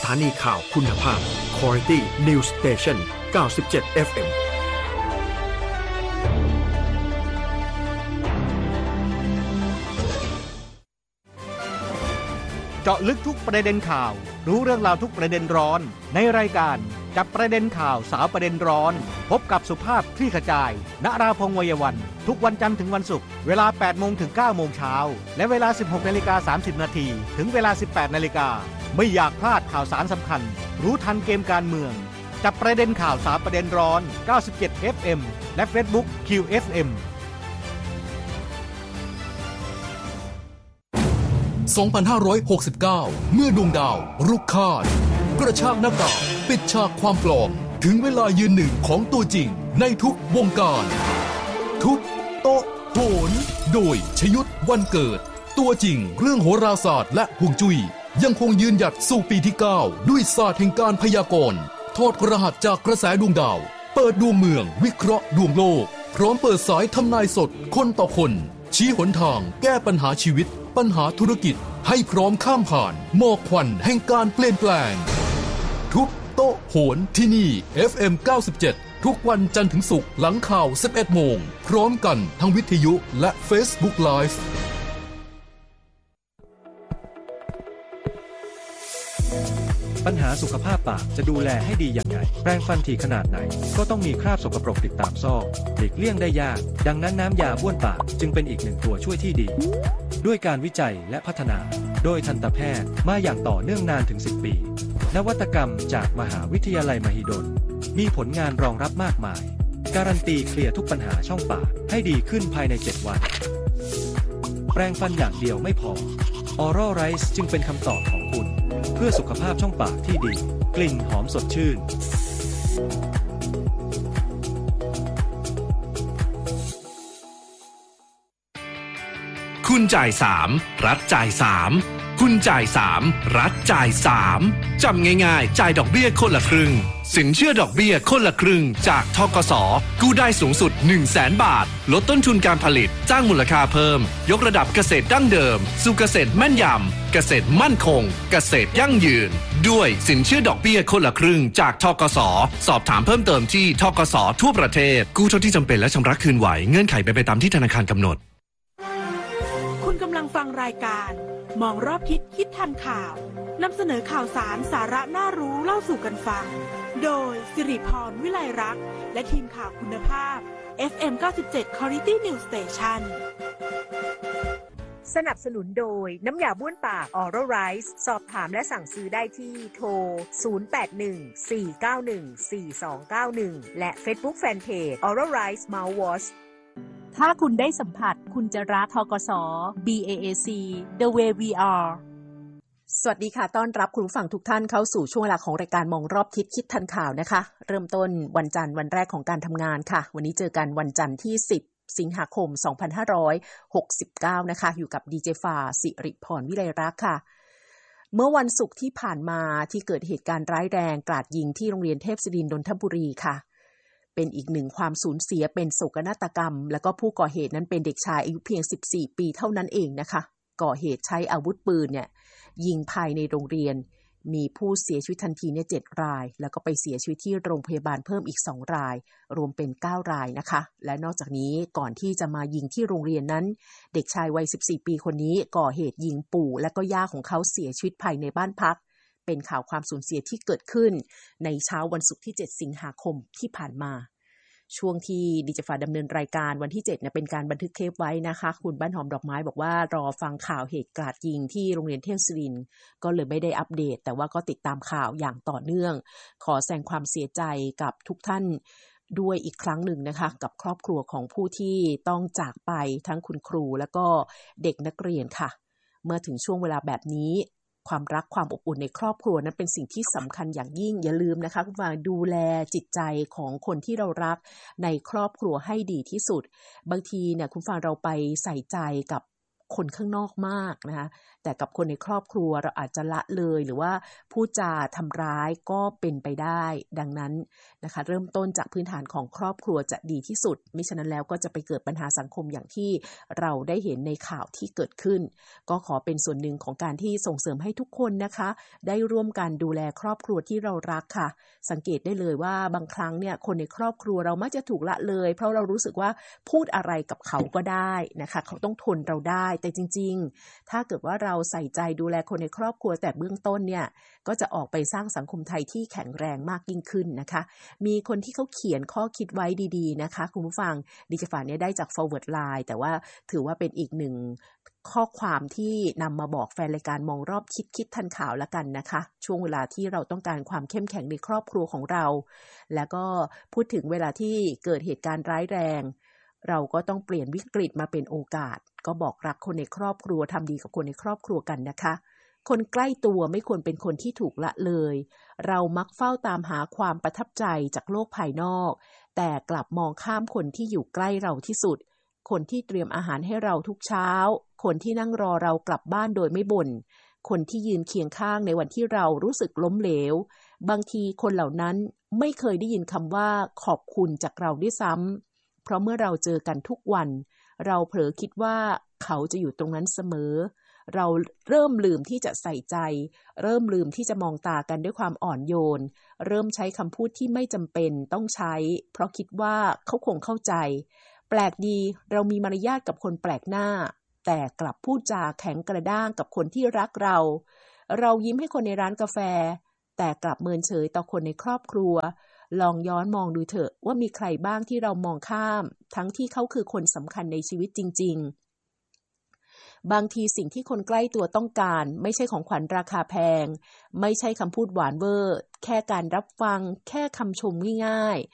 ถานีข่าวคุณภาพ Quality News Station 97 FM เจาะลึกทุกประเด็นข่าวรู้เรื่องราวทุกประเด็นร้อนในรายการจับประเด็นข่าวสาวประเด็นร้อนพบกับสุภาพคลี่ขจายณราพงษ์วัยวันทุกวันจันทร์ถึงวันศุกร์เวลา 8 โมงถึง 9 โมงเช้าและเวลา 16:30 นาทีถึงเวลา 18 นาฬิกาไม่อยากพลาดข่าวสารสำคัญรู้ทันเกมการเมืองจับประเด็นข่าวสาวประเด็นร้อน97 FM และ Facebook QFM 2569 เมื่อดวงดาวรุกคาดกระชากหน้ากากปิดฉากความปลอมถึงเวลายืนหนึ่งของตัวจริงในทุกวงการทุบโต๊ะโหนโดยชยุทธวันเกิดตัวจริงเรื่องโหราศาสตร์และฮวงจุ้ยยังคงยืนหยัดสู่ปีที่ 9 ด้วยศาสตร์แห่งการพยากรณ์ทอดรหัสจากกระแสดวงดาวเปิดดวงเมืองวิเคราะห์ดวงโลกพร้อมเปิดสายทำนายสดคนต่อคนชี้หนทางแก้ปัญหาชีวิตปัญหาธุรกิจให้พร้อมข้ามผ่านหมอกควันแห่งการเปลี่ยนแปลงทุบโต๊ะโหนที่นี่ FM 97 ทุกวันจันทร์ถึงศุกร์หลังข่าว 11 โมงพร้อมกันทั้งวิทยุและ Facebook Live ปัญหาสุขภาพปากจะดูแลให้ดีอย่างไรแปรงฟันถี่ขนาดไหนก็ต้องมีคราบสกปรกติดตามซอกหลีกเลี่ยงได้ยากดังนั้นน้ำยาบ้วนปากจึงเป็นอีกหนึ่งตัวช่วยที่ดีด้วยการวิจัยและพัฒนาโดยทันตแพทย์มาอย่างต่อเนื่องนานถึง 10 ปีนวัตกรรมจากมหาวิทยาลัยมหิดลมีผลงานรองรับมากมายการันตีเคลียร์ทุกปัญหาช่องปากให้ดีขึ้นภายใน 7 วันแปรงฟันอย่างเดียวไม่พอ Oral Rice จึงเป็นคำตอบของคุณเพื่อสุขภาพช่องปากที่ดีกลิ่นหอมสดชื่นคุณจ่าย3รัฐจ่าย3คุณจ่าย3รัฐจ่าย3จำง่ายๆจ่ายดอกเบี้ยคนละครึ่งสินเชื่อดอกเบี้ยคนละครึ่งจากธกส.กู้ได้สูงสุด 100,000 บาทลดต้นทุนการผลิตสร้างมูลค่าเพิ่มยกระดับเกษตรดั้งเดิมสู่เกษตรแม่นยำเกษตรมั่นคงเกษตรยั่งยืนด้วยสินเชื่อดอกเบี้ยคนละครึ่งจากธกส.สอบถามเพิ่มเติมที่ธกส.ทั่วประเทศกู้เท่าที่จำเป็นและชำระคืนไหวเงื่อนไขเป็นไปตามที่ธนาคารกำหนดคุณกำลังฟังรายการมองรอบทิศคิดทันข่าวนำเสนอข่าวสารสาระน่ารู้เล่าสู่กันฟังโดยสิริพรวิไลรักษ์และทีมข่าวคุณภาพ FM 97 Quality News Station สนับสนุนโดยน้ำยาบ้วนปาก Oral Rice สอบถามและสั่งซื้อได้ที่โทร 0814914291 และ Facebook Fanpage Oral Rice Mouthwash ถ้าคุณได้สัมผัสคุณจะรักธกส BAAC The Way We Are สวัสดีค่ะต้อนรับคุณผู้ฟังทุกท่านเข้าสู่ช่วงเวลาของรายการมองรอบทิศคิดทันข่าวนะคะเริ่มต้นวันจันทร์วันแรกของการทำงานค่ะวันนี้เจอกันวันจันทร์ที่10สิงหาคม2569นะคะอยู่กับดีเจฟ้าสิริพรวิไลรักษ์ค่ะเมื่อวันศุกร์ที่ผ่านมาที่เกิดเหตุการณ์ร้ายแรงกราดยิงที่โรงเรียนเทพศิรินทร์นนทบุรีค่ะเป็นอีกหนึ่งความสูญเสียเป็นโศกนาฏกรรมแล้วก็ผู้ก่อเหตุนั้นเป็นเด็กชายอายุเพียง14ปีเท่านั้นเองนะคะก่อเหตุใช้อาวุธปืนเนี่ยยิงภายในโรงเรียนมีผู้เสียชีวิตทันทีเนี่ย7รายแล้วก็ไปเสียชีวิตที่โรงพยาบาลเพิ่มอีก2รายรวมเป็น9รายนะคะและนอกจากนี้ก่อนที่จะมายิงที่โรงเรียนนั้นเด็กชายวัย14ปีคนนี้ก่อเหตุยิงปู่และก็ย่าของเขาเสียชีวิตภายในบ้านพักเป็นข่าวความสูญเสียที่เกิดขึ้นในเช้าวันศุกร์ที่7สิงหาคมที่ผ่านมาช่วงที่ดิจิฟ้าดำเนินรายการวันที่7เนี่ยเป็นการบันทึกเทปไว้นะคะคุณบ้านหอมดอกไม้บอกว่ารอฟังข่าวเหตุกราดยิงที่โรงเรียนเทพศิรินทร์ก็เลยไม่ได้อัปเดตแต่ว่าก็ติดตามข่าวอย่างต่อเนื่องขอแสดงความเสียใจกับทุกท่านด้วยอีกครั้งหนึ่งนะคะกับครอบครัวของผู้ที่ต้องจากไปทั้งคุณครูแล้วก็เด็กนักเรียนค่ะเมื่อถึงช่วงเวลาแบบนี้ความรักความอบอุ่นในครอบครัวนั้นเป็นสิ่งที่สำคัญอย่างยิ่งอย่าลืมนะคะคุณฟังดูแลจิตใจของคนที่เรารักในครอบครัวให้ดีที่สุดบางทีเนี่ยคุณฟังเราไปใส่ใจกับคนข้างนอกมากนะคะแต่กับคนในครอบครัวเราอาจจะละเลยหรือว่าพูดจาทำร้ายก็เป็นไปได้ดังนั้นนะคะเริ่มต้นจากพื้นฐานของครอบครัวจะดีที่สุดมิฉะนั้นแล้วก็จะไปเกิดปัญหาสังคมอย่างที่เราได้เห็นในข่าวที่เกิดขึ้นก็ขอเป็นส่วนหนึ่งของการที่ส่งเสริมให้ทุกคนนะคะได้ร่วมกันดูแลครอบครัวที่เรารักค่ะสังเกตได้เลยว่าบางครั้งเนี่ยคนในครอบครัวเรามักจะถูกละเลยเพราะเรารู้สึกว่าพูดอะไรกับเขาก็ได้นะคะเขาต้องทนเราได้แต่จริงๆถ้าเกิดว่าเราใส่ใจดูแลคนในครอบครัวแต่เบื้องต้นเนี่ยก็จะออกไปสร้างสังคมไทยที่แข็งแรงมากยิ่งขึ้นนะคะมีคนที่เขาเขียนข้อคิดไว้ดีๆนะคะคุณผู้ฟังดิจิฟานเนี่ยได้จาก forward line แต่ว่าถือว่าเป็นอีกหนึ่งข้อความที่นำมาบอกแฟนรายการมองรอบคิดทันข่าวละกันนะคะช่วงเวลาที่เราต้องการความเข้มแข็งในครอบครัวของเราแล้วก็พูดถึงเวลาที่เกิดเหตุการณ์ร้ายแรงเราก็ต้องเปลี่ยนวิกฤตมาเป็นโอกาสก็บอกรักคนในครอบครัวทำดีกับคนในครอบครัวกันนะคะคนใกล้ตัวไม่ควรเป็นคนที่ถูกละเลยเรามักเฝ้าตามหาความประทับใจจากโลกภายนอกแต่กลับมองข้ามคนที่อยู่ใกล้เราที่สุดคนที่เตรียมอาหารให้เราทุกเช้าคนที่นั่งรอเรากลับบ้านโดยไม่บ่นคนที่ยืนเคียงข้างในวันที่เรารู้สึกล้มเหลวบางทีคนเหล่านั้นไม่เคยได้ยินคำว่าขอบคุณจากเราด้วยซ้ำเพราะเมื่อเราเจอกันทุกวันเราเผลอคิดว่าเขาจะอยู่ตรงนั้นเสมอเราเริ่มลืมที่จะใส่ใจเริ่มลืมที่จะมองตากันด้วยความอ่อนโยนเริ่มใช้คำพูดที่ไม่จำเป็นต้องใช้เพราะคิดว่าเขาคงเข้าใจแปลกดีเรามีมารยาทกับคนแปลกหน้าแต่กลับพูดจาแข็งกระด้างกับคนที่รักเรายิ้มให้คนในร้านกาแฟแต่กลับเมินเฉยต่อคนในครอบครัวลองย้อนมองดูเถอะว่ามีใครบ้างที่เรามองข้ามทั้งที่เขาคือคนสำคัญในชีวิตจริงๆบางทีสิ่งที่คนใกล้ตัวต้องการไม่ใช่ของขวัญราคาแพงไม่ใช่คำพูดหวานเวอร์แค่การรับฟังแค่คำชมง่าย